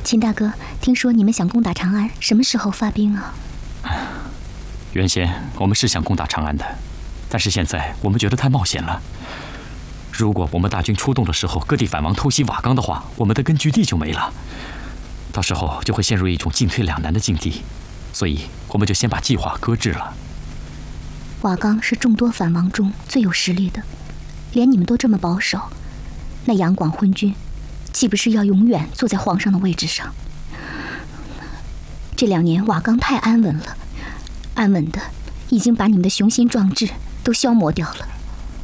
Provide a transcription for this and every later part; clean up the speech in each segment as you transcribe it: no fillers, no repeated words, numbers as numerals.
秦大哥，听说你们想攻打长安，什么时候发兵啊？ 原先我们是想攻打长安的，但是现在我们觉得太冒险了。如果我们大军出动的时候，各地反王偷袭瓦岗的话，我们的根据地就没了，到时候就会陷入一种进退两难的境地，所以我们就先把计划搁置了。 瓦岗是众多反王中最有实力的，连你们都这么保守，那杨广昏君岂不是要永远坐在皇上的位置上？这2年瓦岗太安稳了，安稳的已经把你们的雄心壮志都消磨掉了。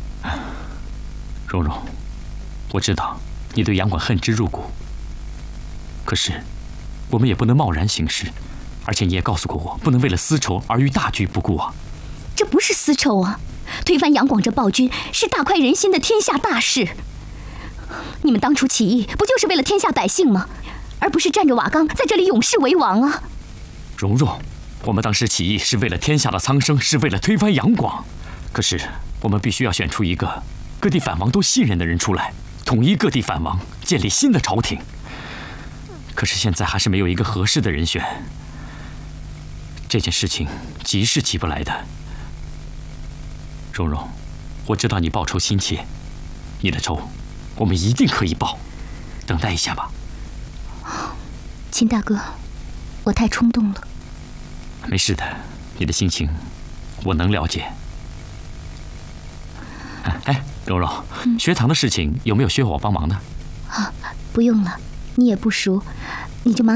蓉蓉，我知道你对杨广恨之入骨，可是我们也不能贸然行事，而且你也告诉过我，不能为了私仇而于大局不顾啊。 这不是私仇啊，推翻杨广这暴君是大快人心的天下大事。你们当初起义不就是为了天下百姓吗？而不是占着瓦岗在这里永世为王啊。 蓉蓉，我们当时起义是为了天下的苍生，是为了推翻杨广，可是我们必须要选出一个各地反王都信任的人出来，统一各地反王，建立新的朝廷。可是现在还是没有一个合适的人选，这件事情急是急不来的。蓉蓉，我知道你报仇心切，你的仇我们一定可以报，等待一下吧。 秦大哥，我太冲动了。 没事的，你的心情我能了解。哎，蓉蓉，学堂的事情有没有需要我帮忙的？ 不用了，你也不熟，你就忙。